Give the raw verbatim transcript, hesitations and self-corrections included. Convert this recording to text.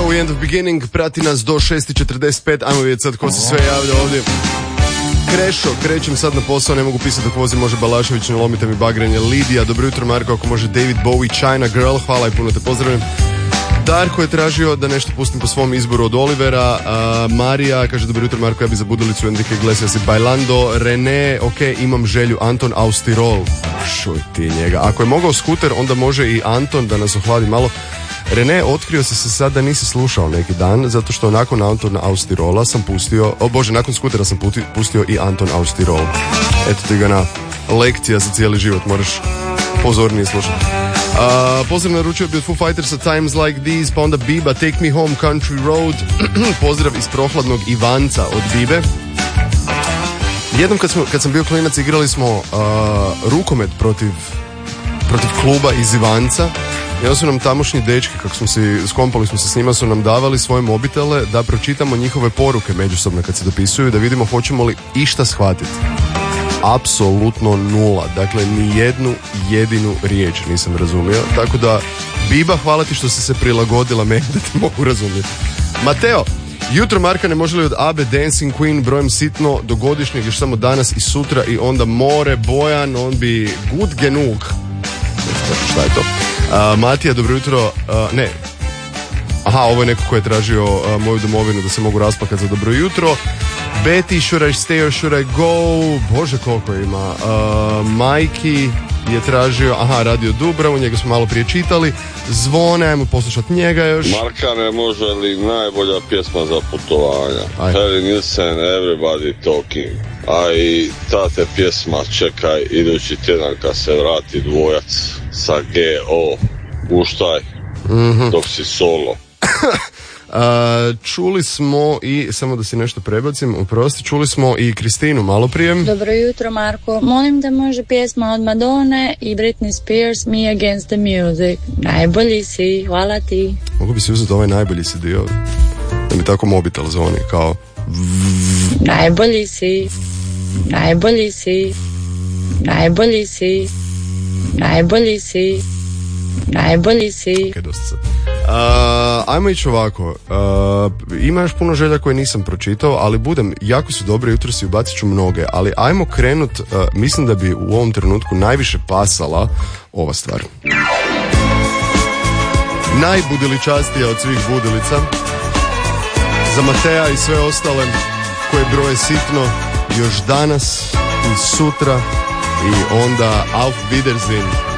Bowie End of Beginning, prati nas do šest i četrdeset pet, ajmo vidjeti sad ko se sve javlja ovdje. Krešo, krećem sad na posao, ne mogu pisati dok vozim, može Balašević, ne lomite mi bagrenje. Lidija, dobro jutro Marko, ako može David Bowie, China Girl, hvala i puno te pozdravljam. Darko je tražio da nešto pustim po svom izboru od Olivera. uh, Marija kaže dobro jutro Marko, ja bi za budilicu Enrique Iglesias i Bailando. René, ok, imam želju Anton Austirol. Šuj ti njega, ako je mogao skuter onda može i Anton, da nas ohladi malo. René, otkrio si se sad da nisi slušao neki dan, zato što nakon Antona Austirola sam pustio, o bože, nakon skutera sam puti, pustio i Anton Austirol. Eto ti ga na lekcija za cijeli život, moraš pozornije slušati. Uh, pozdrav naručio bi od Foo Fightersa Times Like These, pa onda Biba Take Me Home Country Road. Pozdrav iz prohladnog Ivanca od Bibe. Jednom kad, smo, kad sam bio klinac igrali smo uh, rukomet protiv, protiv kluba iz Ivanca. I onda su nam tamošnji dečki, kako smo si skompali smo se s njima, su nam davali svoje mobitele da pročitamo njihove poruke međusobno kad se dopisuju, da vidimo hoćemo li išta shvatiti. Apsolutno nula, dakle ni jednu jedinu riječ nisam razumio, tako da Biba, hvala ti što si se prilagodila meni da te mogu razumjeti. Mateo, jutro Marka, ne može li od A B Dancing Queen brojem sitno do godišnjeg još samo danas i sutra i onda more, Bojan, on bi gut genug. Šta je to? Uh, Matija, dobro jutro, uh, ne, aha, ovo je neko ko je tražio uh, moju domovinu da se mogu rasplakati za dobro jutro. Betty, should I stay or should I go? Bože, koliko ima. Uh, Majki je tražio, aha, radio Dubravu, njega smo malo prije čitali. Zvone, ajmo poslušati njega još. Markane, može li najbolja pjesma za putovanja? Harry Nilsson, Everybody Talking. A i ta te pjesma čekaj idući tjedan kad se vrati dvojac sa G O. Guštaj, mm-hmm. dok si solo. Uh, čuli smo i, samo da si nešto prebacim, oprosti, čuli smo i Kristinu malo prije. Dobro jutro Marko, molim da može pjesma od Madone i Britney Spears, Me Against the Music. Najbolji si, hvala ti. Mogu bi si uzeti ovaj najbolji si dio, da mi tako mobitel zvoni, kao najbolji si, najbolji si, najbolji si, najbolji si, najbolji si. Ok, dosta sad. Uh, ajmo ići ovako, uh, ima još puno želja koje nisam pročitao, ali budem, jako su dobre, jutro si ubacit ću mnoge, ali ajmo krenut, uh, mislim da bi u ovom trenutku najviše pasala ova stvar. Najbudiličastija od svih budilica, za Mateja i sve ostale koje broje sitno, još danas i sutra i onda auf Wiedersehen.